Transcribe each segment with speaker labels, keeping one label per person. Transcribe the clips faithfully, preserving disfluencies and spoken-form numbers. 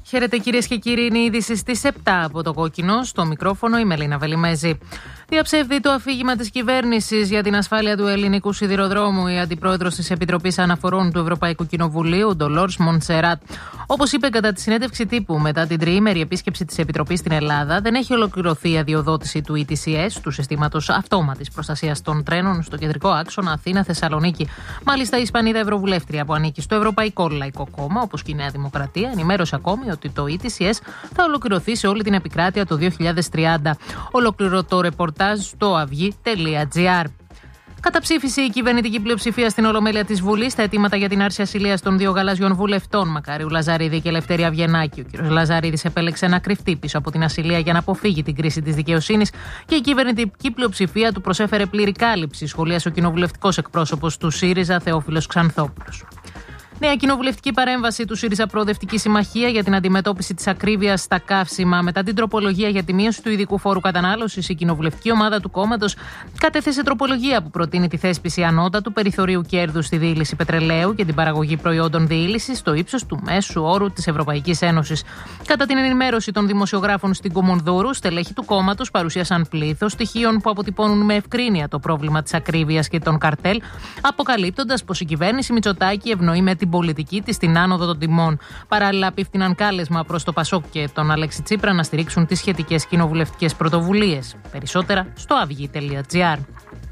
Speaker 1: Χαίρετε κυρίες και κύριοι, είναι η είδηση στις επτά από το Κόκκινο. Στο μικρόφωνο η Μελίνα Βελιμέζη. Διαψεύδει το αφήγημα της κυβέρνησης για την ασφάλεια του ελληνικού σιδηροδρόμου η αντιπρόεδρος της Επιτροπής Αναφορών του Ευρωπαϊκού Κοινοβουλίου, Ντολόρς Μονσεράτ. Όπως είπε κατά τη συνέντευξη τύπου μετά την τριήμερη επίσκεψη της Επιτροπής στην Ελλάδα, δεν έχει ολοκληρωθεί η αδειοδότηση του ι τι σι ες, του συστήματος αυτόματης προστασίας των τρένων, στο κεντρικό άξονα Αθήνα-Θεσσαλονίκη. Μάλιστα, η Ισπανίδα Ευρωβουλεύτρια που ανήκει στο Ευρωπαϊκό Λαϊκό Κόμμα, όπως και η Νέα Δημοκρατία, ενημέρωσε ακόμη ότι το ι τι σι ες θα ολοκληρωθεί σε όλη την επικράτεια το δύο χιλιάδες τριάντα. Ολοκληρωτό ρεπορτάζ στο αυγή τελεία τζι άρ. Καταψήφισε η κυβερνητική πλειοψηφία στην Ολομέλεια της Βουλής στα αιτήματα για την άρση ασυλίας των δύο γαλαζιών βουλευτών, Μακάριου Λαζαρίδη και Ελευθερία Βιενάκη. Ο κ. Λαζαρίδης επέλεξε να κρυφτεί πίσω από την ασυλία για να αποφύγει την κρίση της δικαιοσύνης και η κυβερνητική πλειοψηφία του προσέφερε πλήρη κάλυψη, σχολίασε ο κοινοβουλευτικός εκπρόσωπος του ΣΥΡΙΖΑ, Θεόφιλος Ξανθόπουλος. Νέα κοινοβουλευτική παρέμβαση του ΣΥΡΙΖΑ Προοδευτική Συμμαχία για την αντιμετώπιση της ακρίβειας στα καύσιμα. Μετά την τροπολογία για τη μείωση του ειδικού φόρου κατανάλωσης, η κοινοβουλευτική ομάδα του κόμματος κατέθεσε τροπολογία που προτείνει τη θέσπιση ανώτατου περιθωρίου κέρδους στη διήλυση πετρελαίου και την παραγωγή προϊόντων διήλυσης στο ύψος του μέσου όρου της Ευρωπαϊκής Ένωσης. Κατά την ενημέρωση των δημοσιογράφων στην Κουμουνδούρου, στελέχη του κόμματος παρουσίασαν πλήθος στοιχείων που αποτυπώνουν με ευκρίνεια το πρόβλημα της ακρίβειας και των καρτέλ, αποκαλύπτοντας πως η κυβέρνηση Μητσοτάκη ευνοεί με την πολιτική της στην άνοδο των τιμών. Παράλληλα, απίφθηναν κάλεσμα προς το Πασόκ και τον Αλέξη Τσίπρα να στηρίξουν τις σχετικές κοινοβουλευτικές πρωτοβουλίες. Περισσότερα στο αυγή τελεία τζι άρ.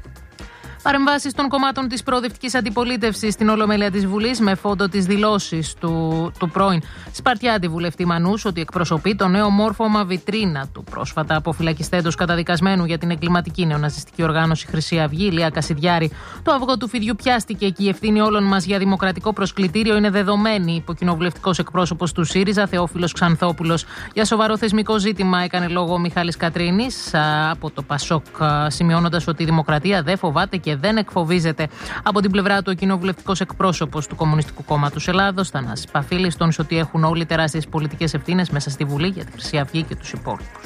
Speaker 1: Παρεμβάσεις των κομμάτων της προοδευτικής αντιπολίτευσης στην Ολομέλεια της Βουλής με φόντο τις δηλώσεις του, του πρώην Σπαρτιάτη βουλευτή Μανούς ότι εκπροσωπεί το νέο μόρφωμα βιτρίνα του πρόσφατα αποφυλακιστέντος καταδικασμένου για την εγκληματική νεοναζιστική οργάνωση Χρυσή Αυγή, Ηλία Κασιδιάρη. Το αυγό του φιδιού πιάστηκε και η ευθύνη όλων μας για δημοκρατικό προσκλητήριο είναι δεδομένη, είπε ο κοινοβουλευτικός εκπρόσωπος του ΣΥΡΙΖΑ, Θεόφιλος Ξανθόπουλος. Για σοβαρό θεσμικό ζήτημα έκανε λόγο ο Μιχάλης Κατρίνης από το Πασόκ, σημειώνοντας ότι η δημοκρατία δεν φοβάται και δεν εκφοβίζεται. Από την πλευρά του, ο κοινοβουλευτικός εκπρόσωπος του Κομμουνιστικού Κόμματος Ελλάδος, Θανάσης Παφίλης, τόνισε ότι έχουν όλοι τεράστιες πολιτικές ευθύνες μέσα στη Βουλή για τη Χρυσή Αυγή και τους υπόλοιπους.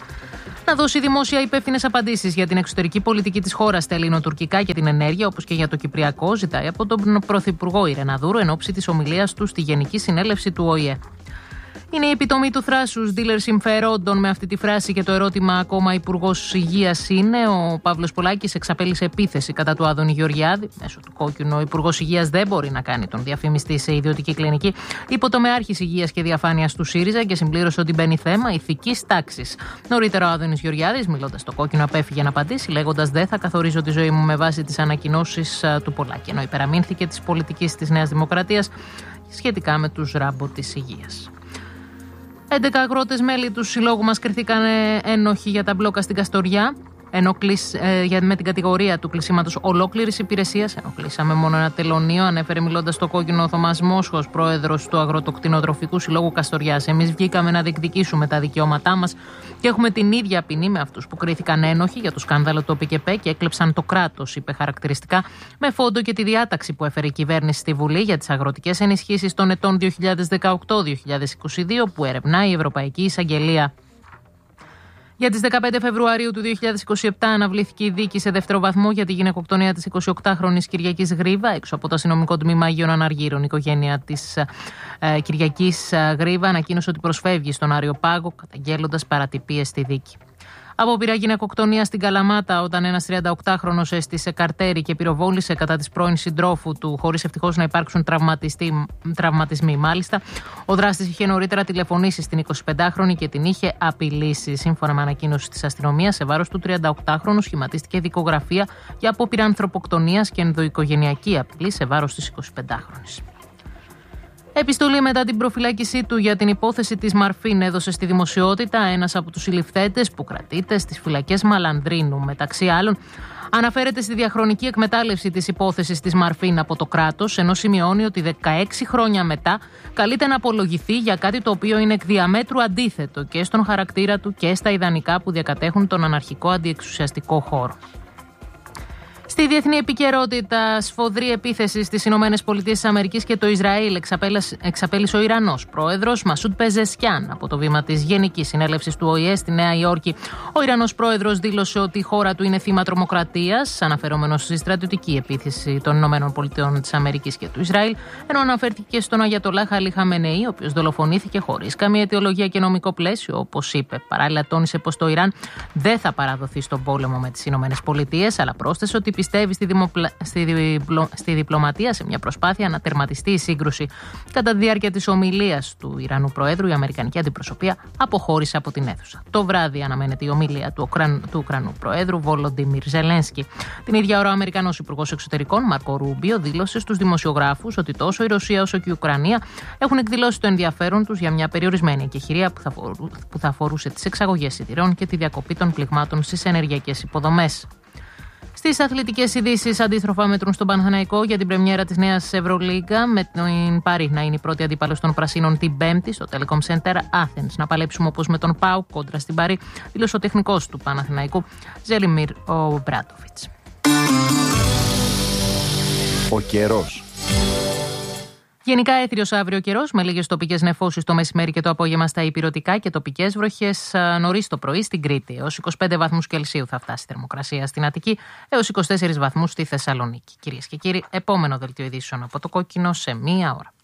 Speaker 1: Να δώσει δημόσια υπεύθυνες απαντήσεις για την εξωτερική πολιτική της χώρας στα ελληνοτουρκικά και την ενέργεια, όπως και για το κυπριακό, ζητάει από τον Πρωθυπουργό Ιρεναδούρου εν ώψη της ομιλίας του στη Γενική Συνέλευση του Ο Η Ε. Είναι η επιτομή του θράσους dealer συμφερόντων. Με αυτή τη φράση και το ερώτημα ακόμα υπουργός Υγείας είναι. Ο Παύλος Πολάκης εξαπέλυσε επίθεση κατά του Άδωνη Γεωργιάδη. Μέσω του Κόκκινου, ο υπουργός Υγείας δεν μπορεί να κάνει τον διαφημιστή σε ιδιωτική κλινική. Υποτομεάρχης Υγείας και Διαφάνειας του ΣΥΡΙΖΑ και συμπλήρωσε ότι μπαίνει θέμα ηθικής τάξης. Νωρίτερα, ο Άδωνης Γεωργιάδης, μιλώντας στο Κόκκινο, απέφυγε να απαντήσει, λέγοντας: «Δεν θα καθορίζω τη ζωή μου με βάση τις ανακοινώσεις του Πολάκη». Ενώ υπεραμείνθηκε της πολιτικής της Νέας Δημοκρατίας σχετικά με τους ράμπο της υγείας. έντεκα αγρότες μέλη του συλλόγου μας κριθήκαν ένοχοι για τα μπλόκα στην Καστοριά. Ενώ κλεισ, ε, με την κατηγορία του κλεισίματος ολόκληρης υπηρεσίας, ενώ κλείσαμε μόνο ένα τελωνείο, ανέφερε μιλώντας στο Κόκκινο ο Θωμάς Μόσχος, πρόεδρος του Αγροτοκτηνοτροφικού Συλλόγου Καστοριάς. «Εμείς βγήκαμε να διεκδικήσουμε τα δικαιώματά μας και έχουμε την ίδια ποινή με αυτούς που κρίθηκαν ένοχοι για το σκάνδαλο του ΟΠΕΚΕΠΕ και έκλεψαν το κράτος», είπε χαρακτηριστικά, με φόντο και τη διάταξη που έφερε η κυβέρνηση στη Βουλή για τις αγροτικές ενισχύσεις των ετών δύο χιλιάδες δεκαοκτώ δύο χιλιάδες είκοσι δύο που ερευνά η Ευρωπαϊκή Εισαγγελία. Για τις δεκαπέντε Φεβρουαρίου του δύο χιλιάδες είκοσι επτά αναβλήθηκε η δίκη σε δεύτερο βαθμό για τη γυναικοκτονία της εικοσιοκτάχρονης Κυριακής Γρίβα έξω από το αστυνομικό τμήμα Αγίων Αναργύρων. Η οικογένεια της ε, Κυριακής Γρίβα ανακοίνωσε ότι προσφεύγει στον Άριο Πάγο, καταγγέλλοντας παρατυπίες στη δίκη. Απόπειρα γυναικοκτονία στην Καλαμάτα όταν ένας τριανταοκτάχρονος έστησε καρτέρι και πυροβόλησε κατά της πρώην συντρόφου του, χωρίς ευτυχώς να υπάρξουν τραυματισμοί. Μάλιστα, ο δράστης είχε νωρίτερα τηλεφωνήσει στην εικοσιπεντάχρονη και την είχε απειλήσει. Σύμφωνα με ανακοίνωση της αστυνομίας, σε βάρος του τριανταοκτάχρονου σχηματίστηκε δικογραφία για απόπειρα ανθρωποκτονίας και ενδοοικογενειακή απειλή σε βάρος της εικοσιπεντάχρονης. Επιστολή μετά την προφυλάκησή του για την υπόθεση της Μαρφίν έδωσε στη δημοσιότητα ένας από τους συλληφθέντες που κρατείται στις φυλακές Μαλανδρίνου. Μεταξύ άλλων, αναφέρεται στη διαχρονική εκμετάλλευση της υπόθεσης της Μαρφίν από το κράτος, ενώ σημειώνει ότι δεκαέξι χρόνια μετά καλείται να απολογηθεί για κάτι το οποίο είναι εκ διαμέτρου αντίθετο και στον χαρακτήρα του και στα ιδανικά που διακατέχουν τον αναρχικό αντιεξουσιαστικό χώρο. Στη διεθνή επικαιρότητα, σφοδρή επίθεση στις Ηνωμένες Πολιτείες της Αμερικής και το Ισραήλ εξαπέλυσε ο Ιρανός πρόεδρος Μασούντ Πεζεσκιάν από το βήμα της Γενικής Συνέλευσης του Ο Η Ε στη Νέα Υόρκη. Ο Ιρανός πρόεδρος δήλωσε ότι η χώρα του είναι θύμα τρομοκρατίας, αναφερόμενος στη στρατιωτική επίθεση των Ηνωμένων Πολιτειών της Αμερικής και του Ισραήλ, ενώ αναφέρθηκε στον Αγιατολάχ Αλί Χαμενεή, ο οποίος δολοφονήθηκε χωρίς καμία αιτιολογία και νομικό πλαίσιο, όπως είπε. Παράλληλα, τόνισε πως το Ιράν δεν θα παραδοθεί στον πόλεμο με τις Ηνωμένες Πολιτείες, αλλά πρόσθεσε ότι πιστεύει στη, δημοπλα... στη, διπλω... στη διπλωματία σε μια προσπάθεια να τερματιστεί η σύγκρουση. Κατά τη διάρκεια της ομιλίας του Ιρανού Προέδρου, η Αμερικανική αντιπροσωπεία αποχώρησε από την αίθουσα. Το βράδυ αναμένεται η ομιλία του, Ουκραν... του Ουκρανού Προέδρου Βολοντιμίρ Ζελένσκι. Την ίδια ώρα, ο Αμερικανός Υπουργός Εξωτερικών Μάρκο Ρούμπιο δήλωσε στους δημοσιογράφους ότι τόσο η Ρωσία όσο και η Ουκρανία έχουν εκδηλώσει το ενδιαφέρον τους για μια περιορισμένη εκεχηρία που θα, φορού... που θα αφορούσε τις εξαγωγές σιτηρών και τη διακοπή των πληγμάτων στις ενεργειακές υποδομές. Στις αθλητικές ειδήσεις, αντίστροφα μετρούν στον Παναθηναϊκό για την πρεμιέρα της νέας Ευρωλίγκα, με την Πάρη να είναι η πρώτη αντίπαλος των Πρασίνων την Πέμπτη στο Telecom Center Athens. Να παλέψουμε όπως με τον ΠΑΟΚ κόντρα στην Πάρη, δήλωσε ο τεχνικός του Παναθηναϊκού Ζέλιμιρ Ομπράτοβιτς.
Speaker 2: Ο καιρός.
Speaker 1: Γενικά έθριος αύριο καιρός, με λίγες τοπικές νεφώσεις το μεσημέρι και το απόγευμα στα ηπειρωτικά και τοπικές βροχές νωρίς το πρωί στην Κρήτη. Έως είκοσι πέντε βαθμούς Κελσίου θα φτάσει η θερμοκρασία στην Αττική, έως είκοσι τέσσερις βαθμούς στη Θεσσαλονίκη. Κυρίες και κύριοι, επόμενο δελτίο ειδήσεων από το Κόκκινο σε μία ώρα.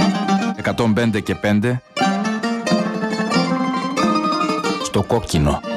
Speaker 2: εκατόν πέντε και πέντε στο Κόκκινο.